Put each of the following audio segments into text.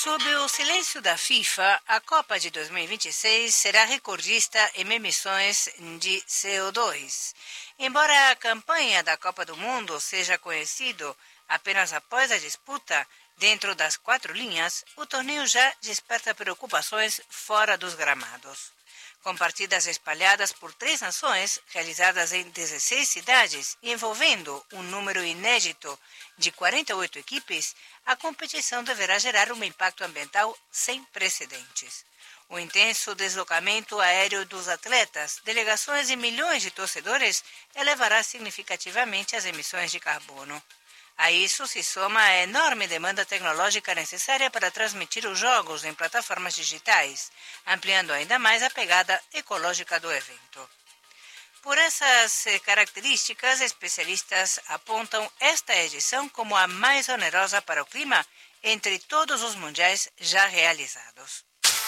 Sob o silêncio da FIFA, a Copa de 2026 será recordista em emissões de CO2. Embora a campanha da Copa do Mundo seja conhecida apenas após a disputa dentro das 4 linhas, o torneio já desperta preocupações fora dos gramados. Com partidas espalhadas por 3 nações, realizadas em 16 cidades e envolvendo um número inédito de 48 equipes, a competição deverá gerar um impacto ambiental sem precedentes. O intenso deslocamento aéreo dos atletas, delegações e milhões de torcedores elevará significativamente as emissões de carbono. A isso se soma a enorme demanda tecnológica necessária para transmitir os jogos em plataformas digitais, ampliando ainda mais a pegada ecológica do evento. Por essas características, especialistas apontam esta edição como a mais onerosa para o clima entre todos os mundiais já realizados.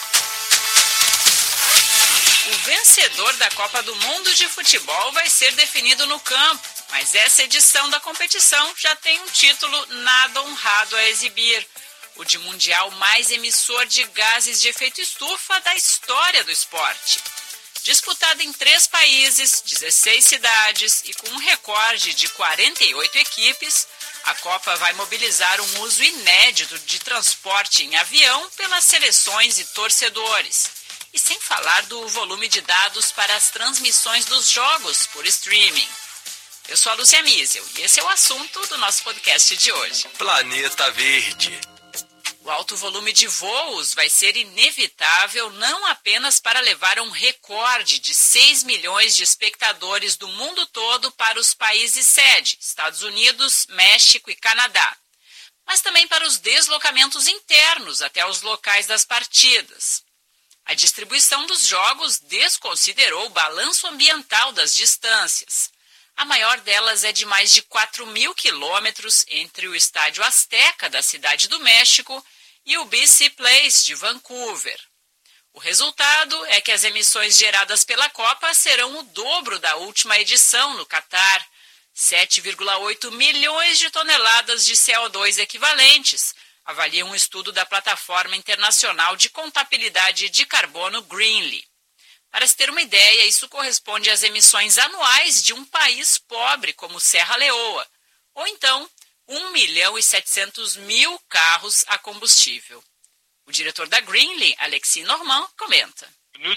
O vencedor da Copa do Mundo de Futebol vai ser definido no campo, mas essa edição da competição já tem um título nada honrado a exibir: o de mundial mais emissor de gases de efeito estufa da história do esporte. Disputada em 3 países, 16 cidades e com um recorde de 48 equipes, a Copa vai mobilizar um uso inédito de transporte em avião pelas seleções e torcedores. E sem falar do volume de dados para as transmissões dos jogos por streaming. Eu sou a Lúcia Miesel e esse é o assunto do nosso podcast de hoje. Planeta Verde. O alto volume de voos vai ser inevitável não apenas para levar um recorde de 6 milhões de espectadores do mundo todo para os países sede, Estados Unidos, México e Canadá, mas também para os deslocamentos internos até os locais das partidas. A distribuição dos jogos desconsiderou o balanço ambiental das distâncias. A maior delas é de mais de 4.000 quilômetros entre o Estádio Azteca da Cidade do México e o BC Place de Vancouver. O resultado é que as emissões geradas pela Copa serão o dobro da última edição no Catar, 7,8 milhões de toneladas de CO2 equivalentes, avalia um estudo da Plataforma Internacional de Contabilidade de Carbono Greenly. Para se ter uma ideia, isso corresponde às emissões anuais de um país pobre como Serra Leoa, ou então 1.700.000 carros a combustível. O diretor da Greenly, Alexis Normand, comenta.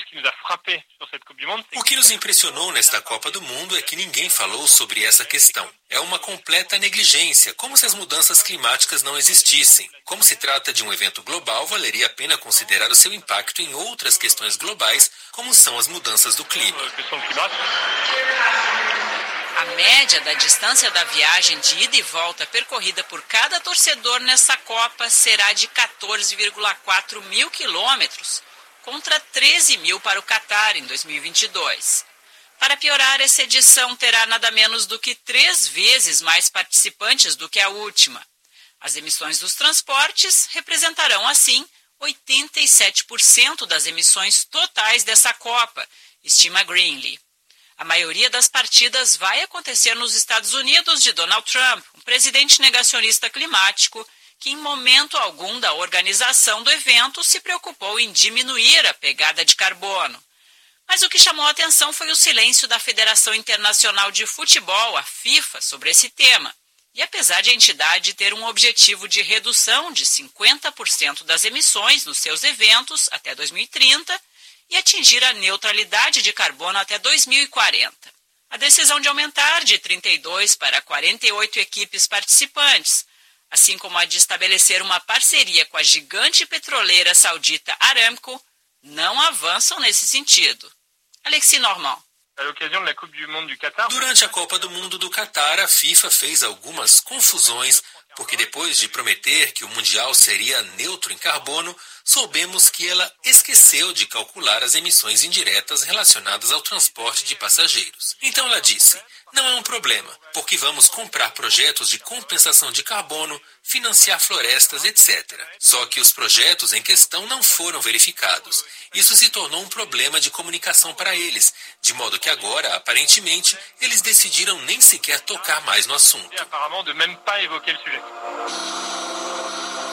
O que nos impressionou nesta Copa do Mundo é que ninguém falou sobre essa questão. É uma completa negligência, como se as mudanças climáticas não existissem. Como se trata de um evento global, valeria a pena considerar o seu impacto em outras questões globais, como são as mudanças do clima. A média da distância da viagem de ida e volta percorrida por cada torcedor nessa Copa será de 14,4 mil quilômetros, contra 13 mil para o Catar em 2022. Para piorar, essa edição terá nada menos do que 3 vezes mais participantes do que a última. As emissões dos transportes representarão, assim, 87% das emissões totais dessa Copa, estima Greenly. A maioria das partidas vai acontecer nos Estados Unidos de Donald Trump, um presidente negacionista climático que em momento algum da organização do evento se preocupou em diminuir a pegada de carbono. Mas o que chamou a atenção foi o silêncio da Federação Internacional de Futebol, a FIFA, sobre esse tema. E apesar de a entidade ter um objetivo de redução de 50% das emissões nos seus eventos até 2030 e atingir a neutralidade de carbono até 2040. A decisão de aumentar de 32 para 48 equipes participantes, assim como a de estabelecer uma parceria com a gigante petroleira saudita Aramco, não avançam nesse sentido. Alexis Normand. Durante a Copa do Mundo do Catar, a FIFA fez algumas confusões, porque depois de prometer que o Mundial seria neutro em carbono, soubemos que ela esqueceu de calcular as emissões indiretas relacionadas ao transporte de passageiros. Então ela disse: não é um problema, porque vamos comprar projetos de compensação de carbono, financiar florestas, etc. Só que os projetos em questão não foram verificados. Isso se tornou um problema de comunicação para eles, de modo que agora, aparentemente, eles decidiram nem sequer tocar mais no assunto. Desta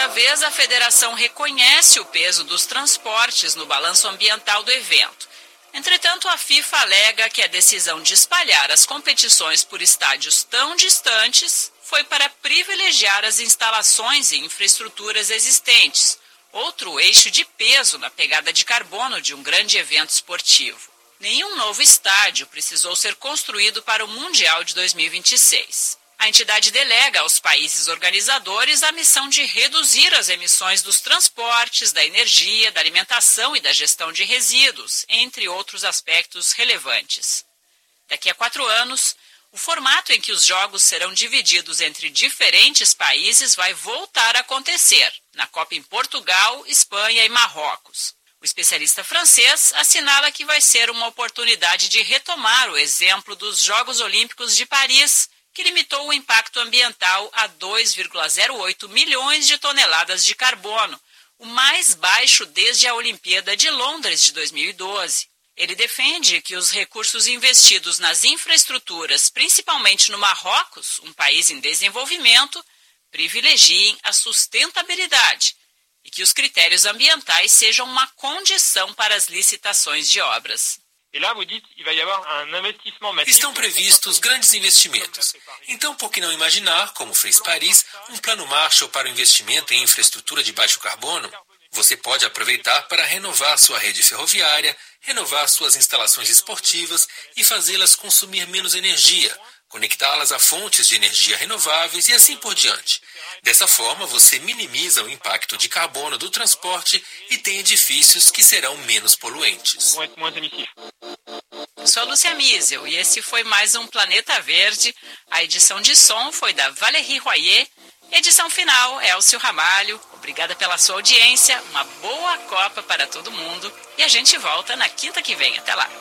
Desta vez, a federação reconhece o peso dos transportes no balanço ambiental do evento. Entretanto, a FIFA alega que a decisão de espalhar as competições por estádios tão distantes foi para privilegiar as instalações e infraestruturas existentes, outro eixo de peso na pegada de carbono de um grande evento esportivo. Nenhum novo estádio precisou ser construído para o Mundial de 2026. A entidade delega aos países organizadores a missão de reduzir as emissões dos transportes, da energia, da alimentação e da gestão de resíduos, entre outros aspectos relevantes. Daqui a 4 anos, o formato em que os jogos serão divididos entre diferentes países vai voltar a acontecer, na Copa em Portugal, Espanha e Marrocos. O especialista francês assinala que vai ser uma oportunidade de retomar o exemplo dos Jogos Olímpicos de Paris, que limitou o impacto ambiental a 2,08 milhões de toneladas de carbono, o mais baixo desde a Olimpíada de Londres de 2012. Ele defende que os recursos investidos nas infraestruturas, principalmente no Marrocos, um país em desenvolvimento, privilegiem a sustentabilidade e que os critérios ambientais sejam uma condição para as licitações de obras. Estão previstos grandes investimentos. Então, por que não imaginar, como fez Paris, um plano Marshall para o investimento em infraestrutura de baixo carbono? Você pode aproveitar para renovar sua rede ferroviária, renovar suas instalações esportivas e fazê-las consumir menos energia, conectá-las a fontes de energia renováveis e assim por diante. Dessa forma, você minimiza o impacto de carbono do transporte e tem edifícios que serão menos poluentes. Sou a Lúcia Miesel e esse foi mais um Planeta Verde. A edição de som foi da Valérie Royer. Edição final, Elcio Ramalho. Obrigada pela sua audiência, uma boa Copa para todo mundo e a gente volta na quinta que vem. Até lá.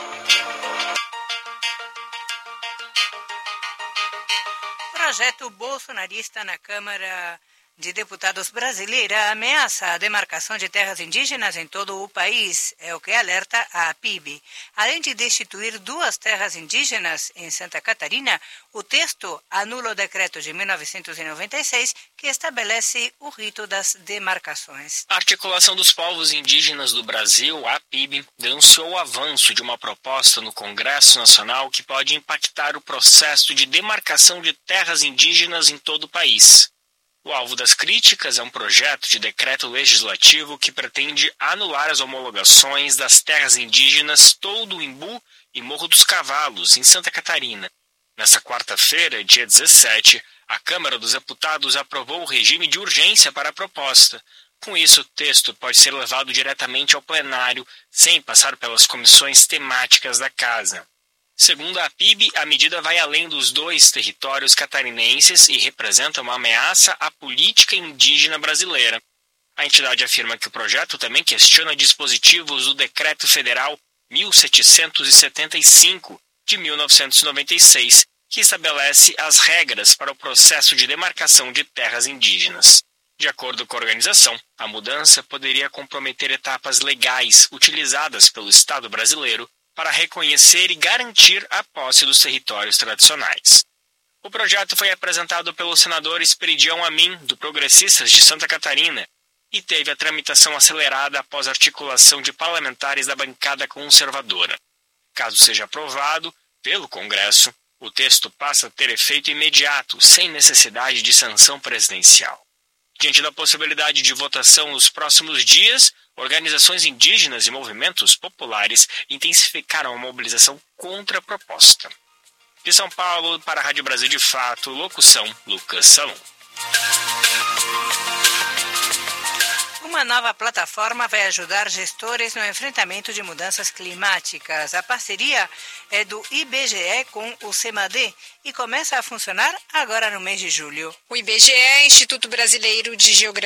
Projeto bolsonarista na Câmara de Deputados brasileira ameaça a demarcação de terras indígenas em todo o país, é o que alerta a APIB. Além de destituir 2 terras indígenas em Santa Catarina, o texto anula o decreto de 1996 que estabelece o rito das demarcações. A Articulação dos Povos Indígenas do Brasil, a APIB, denunciou o avanço de uma proposta no Congresso Nacional que pode impactar o processo de demarcação de terras indígenas em todo o país. O alvo das críticas é um projeto de decreto legislativo que pretende anular as homologações das terras indígenas Toldo Imbu e Morro dos Cavalos, em Santa Catarina. Nessa quarta-feira, dia 17, a Câmara dos Deputados aprovou o regime de urgência para a proposta. Com isso, o texto pode ser levado diretamente ao plenário, sem passar pelas comissões temáticas da Casa. Segundo a APIB, a medida vai além dos 2 territórios catarinenses e representa uma ameaça à política indígena brasileira. A entidade afirma que o projeto também questiona dispositivos do Decreto Federal 1775, de 1996, que estabelece as regras para o processo de demarcação de terras indígenas. De acordo com a organização, a mudança poderia comprometer etapas legais utilizadas pelo Estado brasileiro para reconhecer e garantir a posse dos territórios tradicionais. O projeto foi apresentado pelo senador Esperidião Amin, do Progressistas de Santa Catarina, e teve a tramitação acelerada após a articulação de parlamentares da bancada conservadora. Caso seja aprovado pelo Congresso, o texto passa a ter efeito imediato, sem necessidade de sanção presidencial. Diante da possibilidade de votação nos próximos dias, organizações indígenas e movimentos populares intensificaram a mobilização contra a proposta. De São Paulo, para a Rádio Brasil de Fato, locução Lucas Salom. Uma nova plataforma vai ajudar gestores no enfrentamento de mudanças climáticas. A parceria é do IBGE com o CEMADE e começa a funcionar agora no mês de julho. O IBGE, Instituto Brasileiro de Geografia